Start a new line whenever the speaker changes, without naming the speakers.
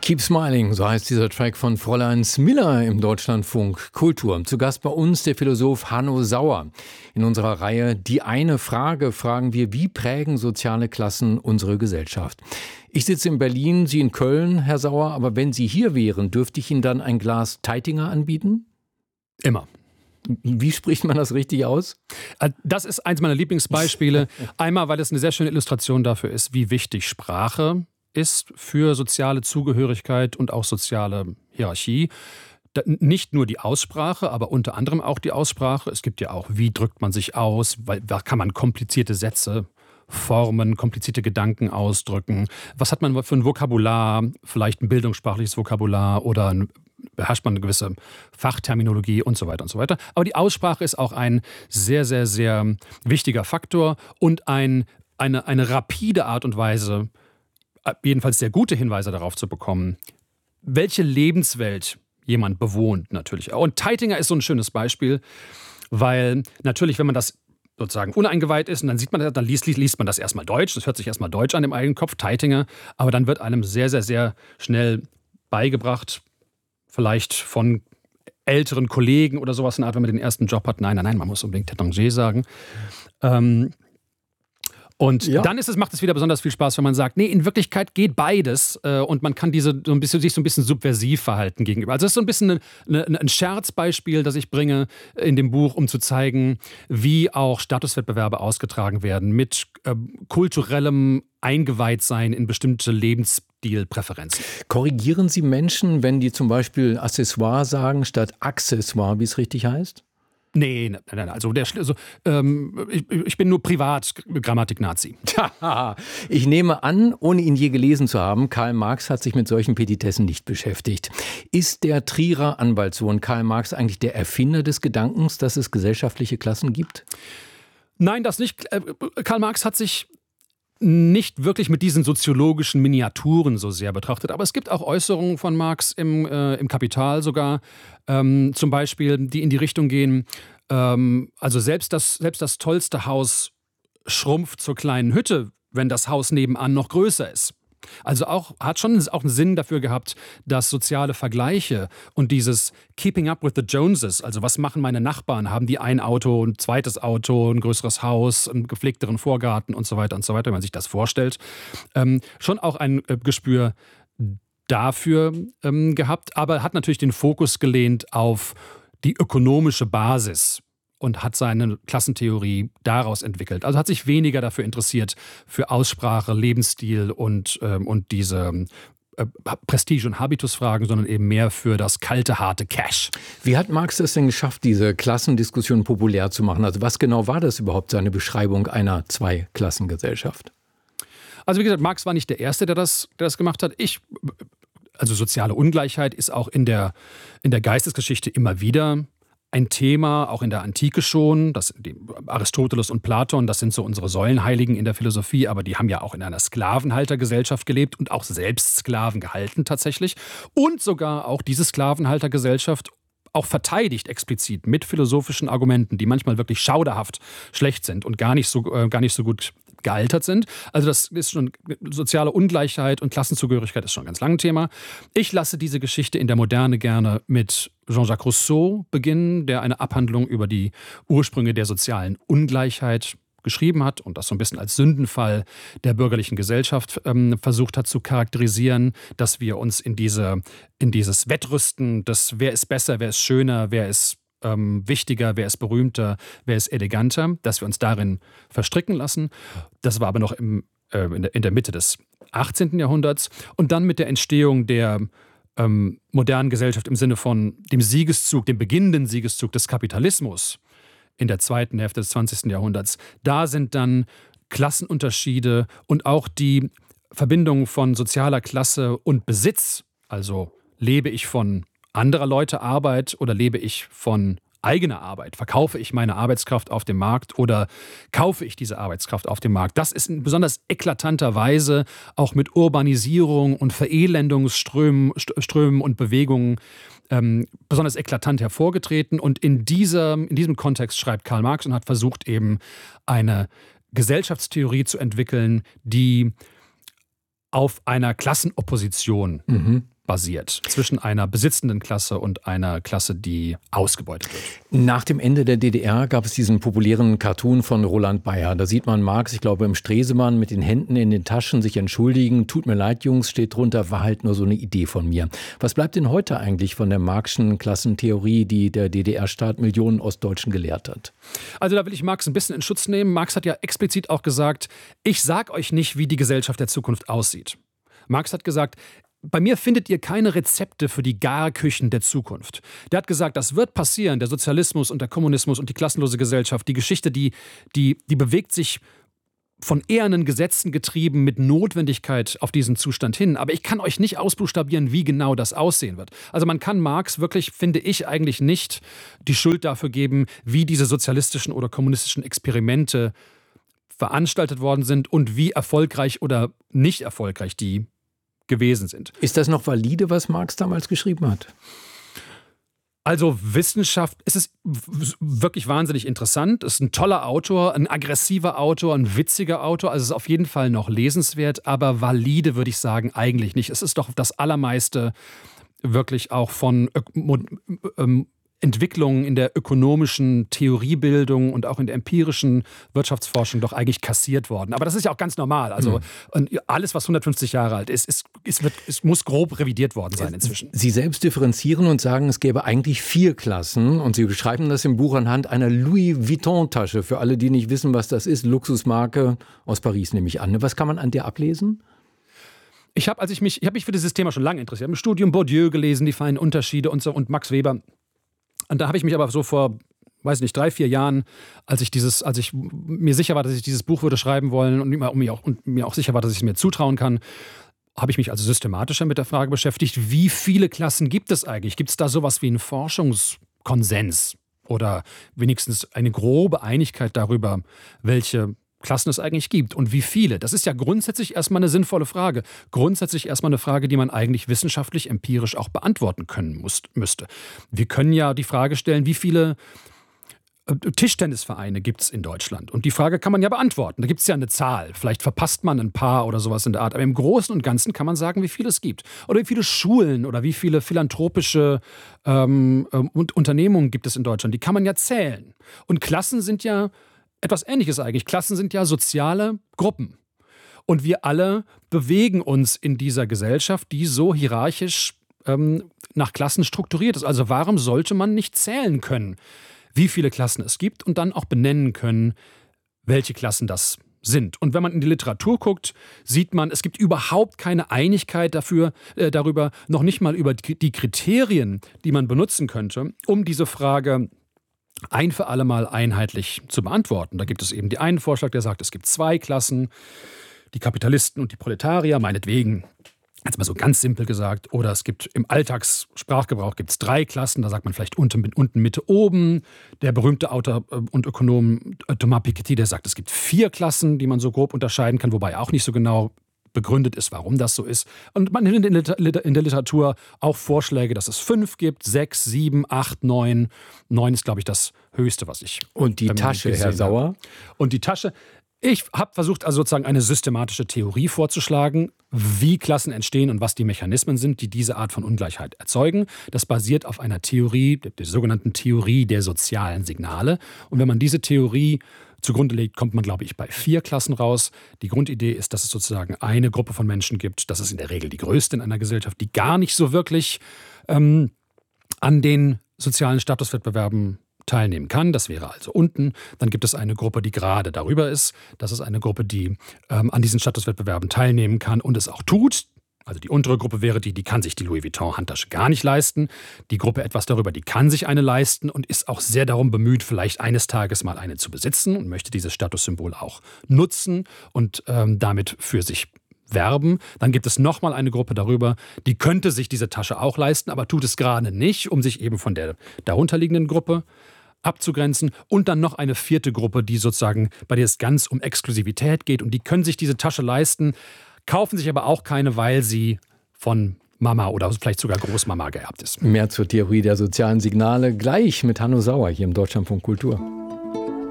Keep Smiling, so heißt dieser Track von Fräulein Smiller im Deutschlandfunk Kultur. Zu Gast bei uns der Philosoph Hanno Sauer. In unserer Reihe Die eine Frage fragen wir, wie prägen soziale Klassen unsere Gesellschaft? Ich sitze in Berlin, Sie in Köln, Herr Sauer, aber wenn Sie hier wären, dürfte ich Ihnen dann ein Glas Taitinger anbieten?
Immer.
Wie spricht man das richtig aus?
Das ist eins meiner Lieblingsbeispiele. Einmal, weil es eine sehr schöne Illustration dafür ist, wie wichtig Sprache ist für soziale Zugehörigkeit und auch soziale Hierarchie. Nicht nur die Aussprache, aber unter anderem auch die Aussprache. Es gibt ja auch, wie drückt man sich aus, da kann man komplizierte Sätze formen, komplizierte Gedanken ausdrücken. Was hat man für ein Vokabular, vielleicht ein bildungssprachliches Vokabular oder beherrscht man eine gewisse Fachterminologie und so weiter und so weiter. Aber die Aussprache ist auch ein sehr, sehr, sehr wichtiger Faktor und eine rapide Art und Weise, jedenfalls sehr gute Hinweise darauf zu bekommen, welche Lebenswelt jemand bewohnt natürlich. Und Taitinger ist so ein schönes Beispiel, weil natürlich, wenn man das sozusagen uneingeweiht ist und dann sieht man, dann liest man das erstmal Deutsch, das hört sich erstmal Deutsch an im eigenen Kopf, Taitinger, aber dann wird einem sehr, sehr, sehr schnell beigebracht, vielleicht von älteren Kollegen oder sowas in der Art, wenn man den ersten Job hat. Nein, man muss unbedingt Taitinger sagen. Und dann macht es wieder besonders viel Spaß, wenn man sagt, nee, in Wirklichkeit geht beides und man kann sich so ein bisschen subversiv verhalten gegenüber. Also das ist so ein bisschen ein Scherzbeispiel, das ich bringe in dem Buch, um zu zeigen, wie auch Statuswettbewerbe ausgetragen werden mit kulturellem Eingeweihtsein in bestimmte Lebensstilpräferenzen.
Korrigieren Sie Menschen, wenn die zum Beispiel Accessoire sagen statt Accessoire, wie es richtig heißt?
Nee. Also ich bin nur privat Grammatik-Nazi.
Ich nehme an, ohne ihn je gelesen zu haben, Karl Marx hat sich mit solchen Petitessen nicht beschäftigt. Ist der Trierer Anwaltssohn Karl Marx eigentlich der Erfinder des Gedankens, dass es gesellschaftliche Klassen gibt?
Nein, das nicht. Karl Marx hat sich nicht wirklich mit diesen soziologischen Miniaturen so sehr betrachtet. Aber es gibt auch Äußerungen von Marx im Kapital sogar, zum Beispiel, die in die Richtung gehen, also selbst das tollste Haus schrumpft zur kleinen Hütte, wenn das Haus nebenan noch größer ist. Also hat schon auch einen Sinn dafür gehabt, dass soziale Vergleiche und dieses Keeping up with the Joneses, also was machen meine Nachbarn, haben die ein Auto, ein zweites Auto, ein größeres Haus, einen gepflegteren Vorgarten und so weiter, wenn man sich das vorstellt, schon auch ein Gespür dafür gehabt, aber hat natürlich den Fokus gelehnt auf die ökonomische Basis und hat seine Klassentheorie daraus entwickelt. Also hat sich weniger dafür interessiert, für Aussprache, Lebensstil und diese Prestige- und Habitusfragen, sondern eben mehr für das kalte, harte Cash.
Wie hat Marx es denn geschafft, diese Klassendiskussion populär zu machen? Also was genau war das überhaupt, seine Beschreibung einer Zweiklassengesellschaft?
Also wie gesagt, Marx war nicht der Erste, der das gemacht hat. Also soziale Ungleichheit ist auch in der Geistesgeschichte immer wieder ein Thema, auch in der Antike schon. Aristoteles und Platon, das sind so unsere Säulenheiligen in der Philosophie, aber die haben ja auch in einer Sklavenhaltergesellschaft gelebt und auch selbst Sklaven gehalten tatsächlich. Und sogar auch diese Sklavenhaltergesellschaft auch verteidigt explizit mit philosophischen Argumenten, die manchmal wirklich schauderhaft schlecht sind und gar nicht so gut gealtert sind. Also das ist schon, soziale Ungleichheit und Klassenzugehörigkeit ist schon ein ganz langes Thema. Ich lasse diese Geschichte in der Moderne gerne mit Jean-Jacques Rousseau beginnen, der eine Abhandlung über die Ursprünge der sozialen Ungleichheit geschrieben hat und das so ein bisschen als Sündenfall der bürgerlichen Gesellschaft versucht hat zu charakterisieren, dass wir uns in dieses Wettrüsten, wer ist besser, wer ist schöner, wer ist wichtiger, wer ist berühmter, wer ist eleganter, dass wir uns darin verstricken lassen. Das war aber noch in der Mitte des 18. Jahrhunderts. Und dann mit der Entstehung der modernen Gesellschaft im Sinne von dem beginnenden Siegeszug des Kapitalismus in der zweiten Hälfte des 20. Jahrhunderts, da sind dann Klassenunterschiede und auch die Verbindung von sozialer Klasse und Besitz, also lebe ich von anderer Leute Arbeit oder lebe ich von eigener Arbeit? Verkaufe ich meine Arbeitskraft auf dem Markt oder kaufe ich diese Arbeitskraft auf dem Markt? Das ist in besonders eklatanter Weise auch mit Urbanisierung und Verelendungsströmen und Bewegungen besonders eklatant hervorgetreten. Und in diesem Kontext schreibt Karl Marx und hat versucht, eben eine Gesellschaftstheorie zu entwickeln, die auf einer Klassenopposition basiert zwischen einer besitzenden Klasse und einer Klasse, die ausgebeutet wird.
Nach dem Ende der DDR gab es diesen populären Cartoon von Roland Bayer. Da sieht man Marx, ich glaube im Stresemann, mit den Händen in den Taschen sich entschuldigen. Tut mir leid, Jungs, steht drunter, war halt nur so eine Idee von mir. Was bleibt denn heute eigentlich von der Marx'schen Klassentheorie, die der DDR-Staat Millionen Ostdeutschen gelehrt hat?
Also da will ich Marx ein bisschen in Schutz nehmen. Marx hat ja explizit auch gesagt, ich sag euch nicht, wie die Gesellschaft der Zukunft aussieht. Marx hat gesagt, bei mir findet ihr keine Rezepte für die Garküchen der Zukunft. Der hat gesagt, das wird passieren, der Sozialismus und der Kommunismus und die klassenlose Gesellschaft. Die Geschichte, die bewegt sich von ehernen Gesetzen getrieben mit Notwendigkeit auf diesen Zustand hin. Aber ich kann euch nicht ausbuchstabieren, wie genau das aussehen wird. Also man kann Marx wirklich, finde ich, eigentlich nicht die Schuld dafür geben, wie diese sozialistischen oder kommunistischen Experimente veranstaltet worden sind und wie erfolgreich oder nicht erfolgreich die gewesen sind.
Ist das noch valide, was Marx damals geschrieben hat?
Also Wissenschaft, es ist wirklich wahnsinnig interessant. Es ist ein toller Autor, ein aggressiver Autor, ein witziger Autor. Also es ist auf jeden Fall noch lesenswert, aber valide würde ich sagen eigentlich nicht. Es ist doch das Allermeiste wirklich auch von Entwicklungen in der ökonomischen Theoriebildung und auch in der empirischen Wirtschaftsforschung doch eigentlich kassiert worden. Aber das ist ja auch ganz normal. Also alles, was 150 Jahre alt ist, muss grob revidiert worden sein inzwischen.
Sie selbst differenzieren und sagen, es gäbe eigentlich 4 Klassen. Und Sie beschreiben das im Buch anhand einer Louis Vuitton-Tasche. Für alle, die nicht wissen, was das ist, Luxusmarke aus Paris, nehme ich an. Was kann man an der ablesen?
Ich habe mich für dieses Thema schon lange interessiert. Ich habe im Studium Bourdieu gelesen, die feinen Unterschiede und Max Weber. Und da habe ich mich aber so vor, 3, 4 Jahren, als ich mir sicher war, dass ich dieses Buch würde schreiben wollen und mir auch sicher war, dass ich es mir zutrauen kann, habe ich mich also systematischer mit der Frage beschäftigt, wie viele Klassen gibt es eigentlich? Gibt es da sowas wie einen Forschungskonsens oder wenigstens eine grobe Einigkeit darüber, welche Klassen es eigentlich gibt und wie viele? Das ist ja grundsätzlich erstmal eine sinnvolle Frage. Grundsätzlich erstmal eine Frage, die man eigentlich wissenschaftlich, empirisch auch beantworten können müsste. Wir können ja die Frage stellen, wie viele Tischtennisvereine gibt es in Deutschland? Und die Frage kann man ja beantworten. Da gibt es ja eine Zahl. Vielleicht verpasst man ein paar oder sowas in der Art. Aber im Großen und Ganzen kann man sagen, wie viele es gibt. Oder wie viele Schulen oder wie viele philanthropische Unternehmungen gibt es in Deutschland. Die kann man ja zählen. Und Klassen sind ja etwas Ähnliches eigentlich. Klassen sind ja soziale Gruppen. Und wir alle bewegen uns in dieser Gesellschaft, die so hierarchisch nach Klassen strukturiert ist. Also warum sollte man nicht zählen können, wie viele Klassen es gibt und dann auch benennen können, welche Klassen das sind? Und wenn man in die Literatur guckt, sieht man, es gibt überhaupt keine Einigkeit darüber, noch nicht mal über die Kriterien, die man benutzen könnte, um diese Frage ein für alle Mal einheitlich zu beantworten. Da gibt es eben den einen Vorschlag, der sagt, es gibt 2 Klassen, die Kapitalisten und die Proletarier, meinetwegen, jetzt mal so ganz simpel gesagt. Oder es gibt im Alltagssprachgebrauch gibt es 3 Klassen, da sagt man vielleicht unten, Mitte, oben. Der berühmte Autor und Ökonom Thomas Piketty, der sagt, es gibt 4 Klassen, die man so grob unterscheiden kann, wobei auch nicht so genau begründet ist, warum das so ist. Und man findet in der Literatur auch Vorschläge, dass es 5 gibt, 6, 7, 8, 9. 9 ist, glaube ich, das Höchste, was ich.
Und die Tasche, Herr Sauer?
Und die Tasche. Ich habe versucht, also sozusagen eine systematische Theorie vorzuschlagen, wie Klassen entstehen und was die Mechanismen sind, die diese Art von Ungleichheit erzeugen. Das basiert auf einer Theorie, der sogenannten Theorie der sozialen Signale. Und wenn man diese Theorie zugrunde legt, kommt man, glaube ich, bei 4 Klassen raus. Die Grundidee ist, dass es sozusagen eine Gruppe von Menschen gibt, das ist in der Regel die größte in einer Gesellschaft, die gar nicht so wirklich an den sozialen Statuswettbewerben teilnehmen kann. Das wäre also unten. Dann gibt es eine Gruppe, die gerade darüber ist. Das ist eine Gruppe, die an diesen Statuswettbewerben teilnehmen kann und es auch tut. Also die untere Gruppe wäre die kann sich die Louis Vuitton-Handtasche gar nicht leisten. Die Gruppe etwas darüber, die kann sich eine leisten und ist auch sehr darum bemüht, vielleicht eines Tages mal eine zu besitzen und möchte dieses Statussymbol auch nutzen und damit für sich werben. Dann gibt es nochmal eine Gruppe darüber, die könnte sich diese Tasche auch leisten, aber tut es gerade nicht, um sich eben von der darunterliegenden Gruppe abzugrenzen. Und dann noch eine 4. Gruppe, die sozusagen, bei der es ganz um Exklusivität geht und die können sich diese Tasche leisten, kaufen sich aber auch keine, weil sie von Mama oder vielleicht sogar Großmama geerbt ist.
Mehr zur Theorie der sozialen Signale gleich mit Hanno Sauer hier im Deutschlandfunk Kultur.